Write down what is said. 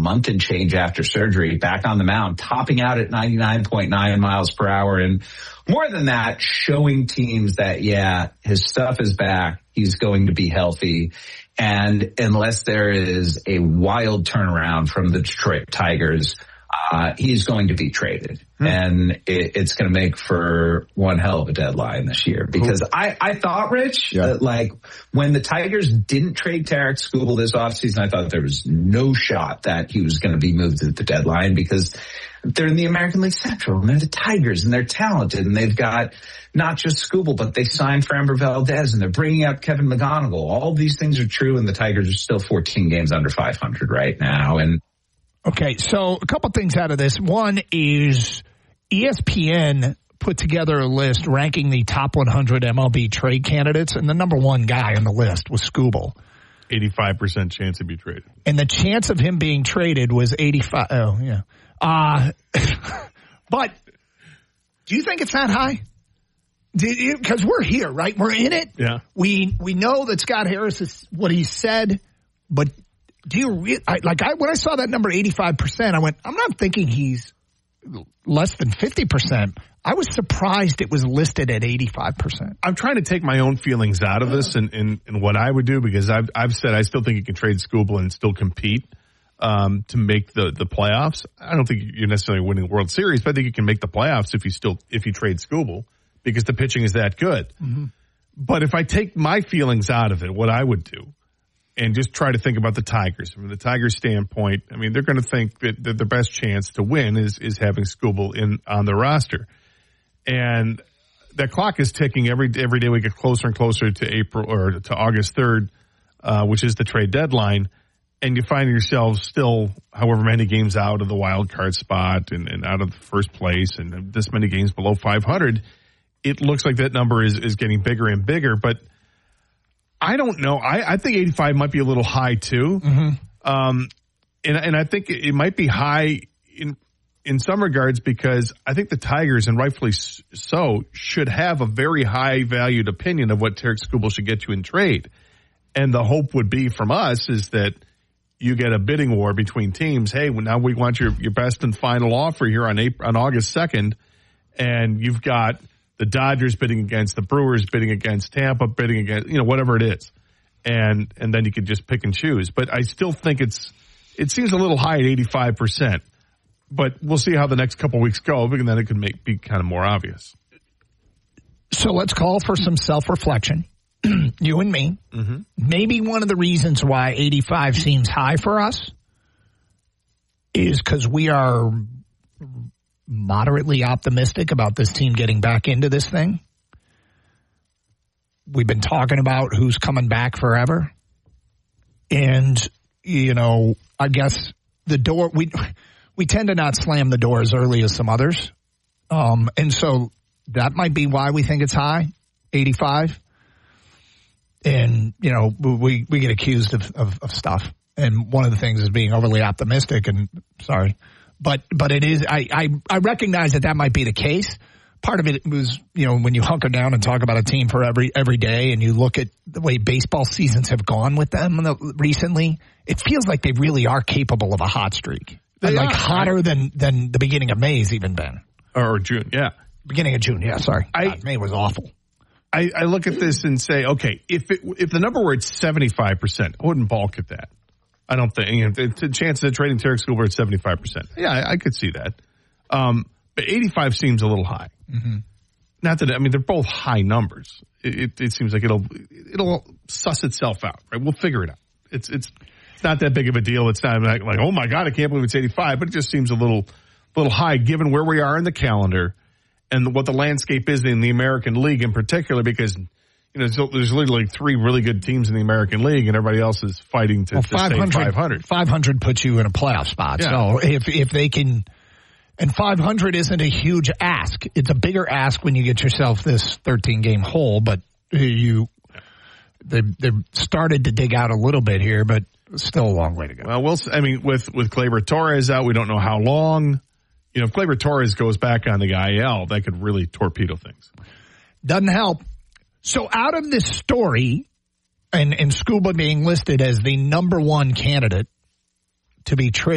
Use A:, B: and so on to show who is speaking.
A: month and change after surgery, back on the mound, topping out at 99.9 miles per hour. And more than that, showing teams that, yeah, his stuff is back. He's going to be healthy. And unless there is a wild turnaround from the Detroit Tigers, he's going to be traded. And it's going to make for one hell of a deadline this year. Because I thought, Rich, that like when the Tigers didn't trade Tarik Skubal this offseason, I thought there was no shot that he was going to be moved at the deadline because they're in the American League Central and they're the Tigers and they're talented and they've got not just Skubal, but they signed Framber Valdez and they're bringing up Kevin McGonigal. All these things are true and the Tigers are still 14 games under 500 right now. And
B: okay, so a couple things out of this. One is ESPN put together a list ranking the top 100 MLB trade candidates, and the number one guy on the list was Skubal.
C: 85% chance to be traded.
B: And the chance of him being traded was 85. Oh, yeah. But do you think it's that high? Because we're here, right? We're in it.
C: Yeah.
B: We know that Scott Harris is what he said, but do you when I saw that number 85%, I went, I'm not thinking he's less than 50%. I was surprised it was listed at 85%.
C: I'm trying to take my own feelings out of this and what I would do because I've said I still think you can trade Skubal and still compete to make the playoffs. I don't think you're necessarily winning the World Series, but I think you can make the playoffs if you trade Skubal because the pitching is that good. Mm-hmm. But if I take my feelings out of it, what I would do and just try to think about the Tigers. From the Tigers' standpoint, I mean, they're going to think that the best chance to win is having Skubal on the roster. And that clock is ticking every day we get closer and closer to April or to August 3rd, which is the trade deadline. And you find yourself still however many games out of the wild card spot and out of the first place and this many games below 500. It looks like that number is getting bigger and bigger, but I don't know. I think 85 might be a little high too. Mm-hmm. And I think it might be high in some regards because I think the Tigers, and rightfully so, should have a very high valued opinion of what Tarik Skubal should get you in trade. And the hope would be from us is that you get a bidding war between teams. Hey, well, now we want your best and final offer here on August 2nd. And you've got the Dodgers bidding against the Brewers, bidding against Tampa, bidding against, whatever it is. And then you could just pick and choose. But I still think it seems a little high at 85%. But we'll see how the next couple weeks go, because then it could be kind of more obvious.
B: So let's call for some self-reflection. You and me. Mm-hmm. Maybe one of the reasons why 85 seems high for us is because we are moderately optimistic about this team getting back into this thing. We've been talking about who's coming back forever. And, I guess the door, we tend to not slam the door as early as some others. And so that might be why we think it's high, 85. And, we get accused of stuff. And one of the things is being overly optimistic and sorry. But it is, I recognize that might be the case. Part of it was, when you hunker down and talk about a team for every day and you look at the way baseball seasons have gone with them recently, it feels like they really are capable of a hot streak. Like hotter than the beginning of May has even been.
C: Or June, yeah.
B: Beginning of June, yeah, sorry. May was awful.
C: I look at this and say, okay, if the number were at 75%, I wouldn't balk at that. I don't think the chances of trading Tarik Skubal at 75%. Yeah, I could see that. But 85 seems a little high. Mm-hmm. Not that they're both high numbers. It seems like it'll suss itself out, right? We'll figure it out. It's not that big of a deal. It's not like oh my God, I can't believe it's 85, but it just seems a little high given where we are in the calendar and what the landscape is in the American League in particular, because there's literally 3 really good teams in the American League, and everybody else is fighting to stay 500.
B: 500 puts you in a playoff spot. Yeah. So if they can, and 500 isn't a huge ask. It's a bigger ask when you get yourself this 13-game hole, but they've started to dig out a little bit here, but still a long way to go.
C: Well, with Gleyber Torres out, we don't know how long. If Gleyber Torres goes back on the IL, that could really torpedo things.
B: Doesn't help. So out of this story, and Skubal being listed as the number one candidate to be traded,